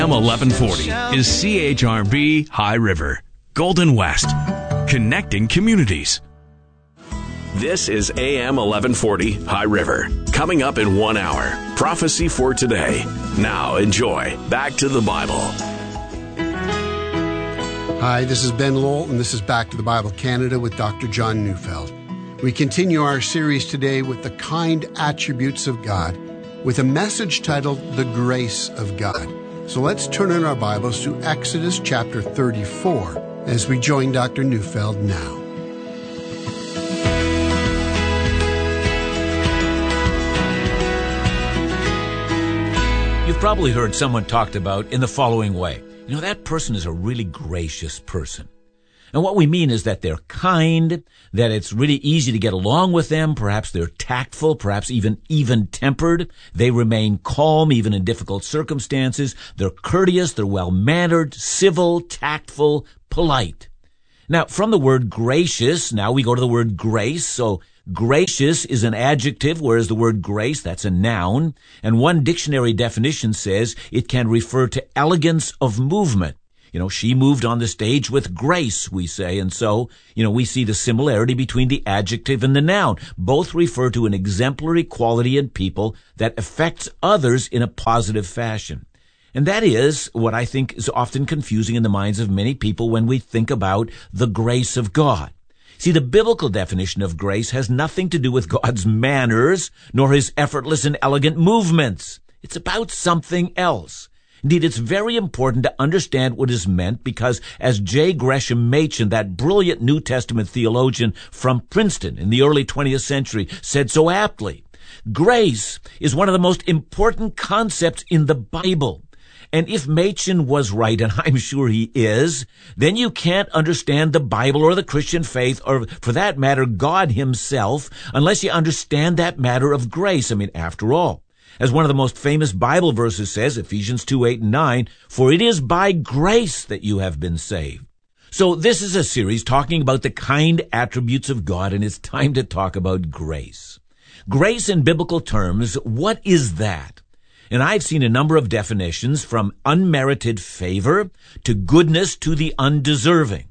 M1140 is CHRB High River, Golden West, connecting communities. This is AM 1140 High River. Coming up in 1 hour, Prophecy for Today. Now enjoy Back to the Bible. Hi, this is Ben Lowell, and this is Back to the Bible Canada with Dr. John Neufeld. We continue our series today with the kind attributes of God, with a message titled The Grace of God. So let's turn in our Bibles to Exodus chapter 34 as we join Dr. Neufeld now. You've probably heard someone talked about in the following way. You know, that person is a really gracious person. And what we mean is that they're kind, that it's really easy to get along with them. Perhaps they're tactful, perhaps even-tempered. They remain calm even in difficult circumstances. They're courteous, they're well-mannered, civil, tactful, polite. Now, from the word gracious, now we go to the word grace. So gracious is an adjective, whereas the word grace, that's a noun. And one dictionary definition says it can refer to elegance of movement. You know, she moved on the stage with grace, we say, and so, we see the similarity between the adjective and the noun. Both refer to an exemplary quality in people that affects others in a positive fashion. And that is what I think is often confusing in the minds of many people when we think about the grace of God. See, the biblical definition of grace has nothing to do with God's manners, nor his effortless and elegant movements. It's about something else. Indeed, it's very important to understand what is meant because, as J. Gresham Machen, that brilliant New Testament theologian from Princeton in the early 20th century, said so aptly, grace is one of the most important concepts in the Bible. And if Machen was right, and I'm sure he is, then you can't understand the Bible or the Christian faith, or for that matter, God himself, unless you understand that matter of grace. After all, as one of the most famous Bible verses says, Ephesians 2:8-9, for it is by grace that you have been saved. So this is a series talking about the kind attributes of God, and it's time to talk about grace. Grace in biblical terms, what is that? And I've seen a number of definitions from unmerited favor to goodness to the undeserving.